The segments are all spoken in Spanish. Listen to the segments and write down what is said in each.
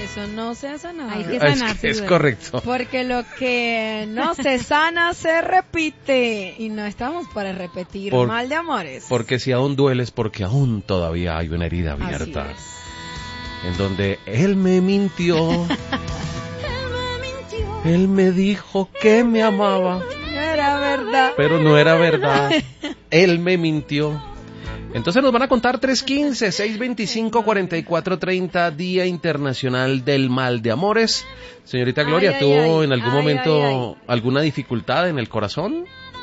Eso no se ha sanado. Hay que sanarse. Es correcto. Porque lo que no se sana se repite. Y no estamos para repetir mal de amores. Porque si aún dueles, porque aún todavía hay una herida abierta. Así es. En donde él me mintió. Él me dijo que me amaba. No era verdad. Pero no era verdad. Él me mintió. Entonces nos van a contar 315-625-4430, Día Internacional del Mal de Amores. Señorita Gloria, ¿tuvo en algún momento alguna dificultad en el corazón?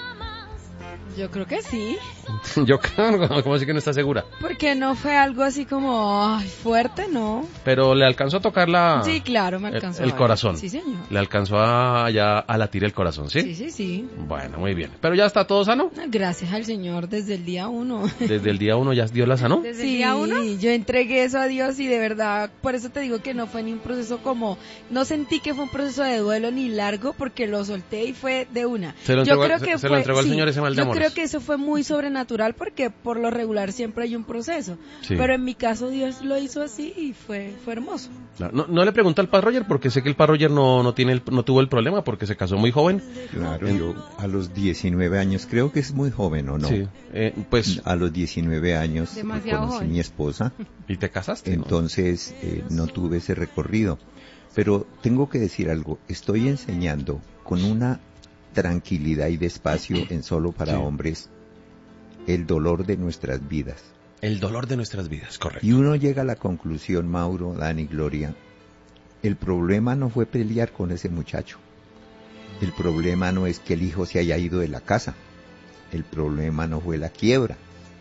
Yo creo que sí. Yo creo, ¿cómo así que no está segura? Porque no fue algo así como fuerte, ¿no? Pero le alcanzó a tocar Sí, claro, me alcanzó el corazón. Sí, señor. Le alcanzó a latir el corazón, ¿sí? Sí. Bueno, muy bien. ¿Pero ya está todo sano? Gracias al Señor desde el día 1. ¿Desde el día 1 ya Dios la sanó? ¿Desde el día 1? Sí, yo entregué eso a Dios y de verdad, por eso te digo que no fue ni un proceso no sentí que fue un proceso de duelo ni largo, porque lo solté y fue de una. Se lo entregó al Señor ese mal de amores. Yo creo que eso fue muy sobrenatural, porque por lo regular siempre hay un proceso. Sí. Pero en mi caso Dios lo hizo así y fue hermoso. No le pregunté al Padre Roger, porque sé que el Padre Roger no tuvo el problema, porque se casó muy joven. Claro, yo a los 19 años, creo que es muy joven, ¿o no? Sí, pues... A los 19 años conocí a mi esposa. ¿Y te casaste? Entonces no tuve ese recorrido. Pero tengo que decir algo, estoy enseñando con una tranquilidad y despacio en Solo para Hombres el dolor de nuestras vidas. El dolor de nuestras vidas, correcto. Y uno llega a la conclusión, Mauro, Dani, Gloria, el problema no fue pelear con ese muchacho. El problema no es que el hijo se haya ido de la casa. El problema no fue la quiebra.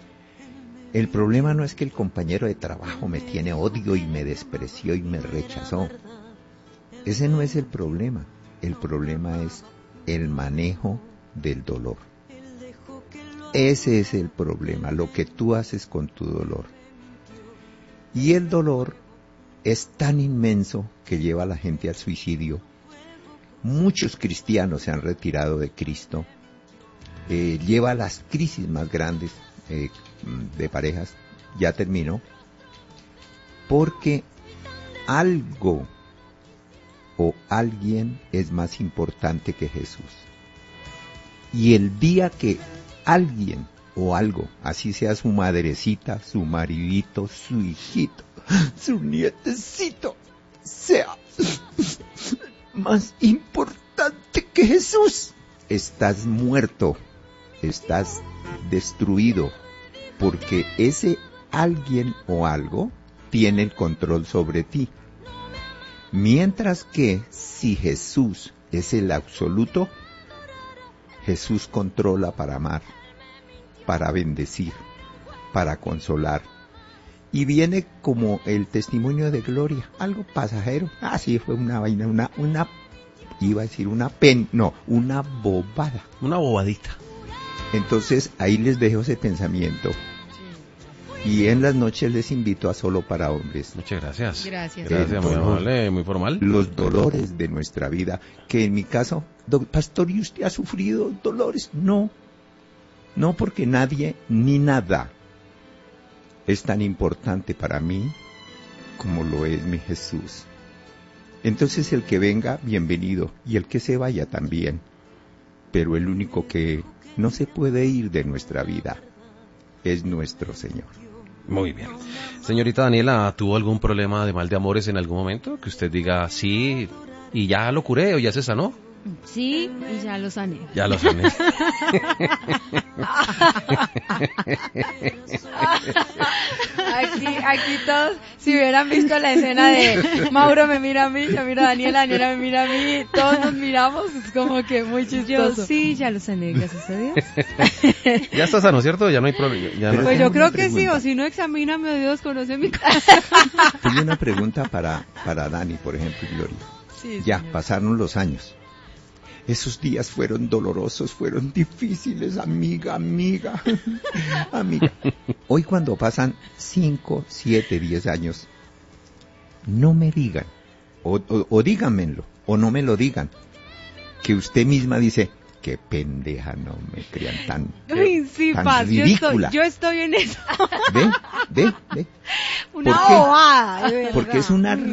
El problema no es que el compañero de trabajo me tiene odio y me despreció y me rechazó. Ese no es el problema. El problema es el manejo del dolor. Ese es el problema, lo que tú haces con tu dolor. Y el dolor es tan inmenso que lleva a la gente al suicidio. Muchos cristianos se han retirado de Cristo. Lleva a las crisis más grandes de parejas. Ya termino. Porque algo o alguien es más importante que Jesús. Y el día que alguien o algo, así sea su madrecita, su maridito, su hijito, su nietecito, sea más importante que Jesús, estás muerto, estás destruido, porque ese alguien o algo tiene el control sobre ti. Mientras que si Jesús es el absoluto, Jesús controla para amar, para bendecir, para consolar. Y viene como el testimonio de Gloria, algo pasajero. Sí, fue una vaina, iba a decir una bobada. Una bobadita. Entonces ahí les dejo ese pensamiento. Y en las noches les invito a Solo para Hombres. Muchas gracias. Gracias, muy amable, muy formal. Los dolores de nuestra vida, que en mi caso, pastor, ¿y usted ha sufrido dolores? No, porque nadie ni nada es tan importante para mí como lo es mi Jesús. Entonces el que venga, bienvenido, y el que se vaya también. Pero el único que no se puede ir de nuestra vida es nuestro Señor. Muy bien. Señorita Daniela, ¿tuvo algún problema de mal de amores en algún momento? Que usted diga, sí, y ya lo curé o ya se sanó. Sí, y ya lo sané. Ya lo sané. Aquí todos, si hubieran visto la escena de Mauro me mira a mí, yo miro a Daniela, Daniela me mira a mí, todos nos miramos, es como que muy chistoso. Yo sí, ya lo sané, gracias a Dios. Ya está sano, ¿cierto? Ya no hay problema. Pues yo creo que sí, o si no, examíname a Dios, conoce mi corazón. Tengo una pregunta para Dani, por ejemplo, y Gloria. Sí, ya, señor. pasaron los años. Esos días fueron dolorosos, fueron difíciles, amiga. Hoy cuando pasan 5, 7, 10 años, no me digan, o díganmelo, o no me lo digan, que usted misma dice, qué pendeja, no me crean tan ridícula. Yo estoy en eso. ¿Ve? Una bobada, de verdad. Porque es una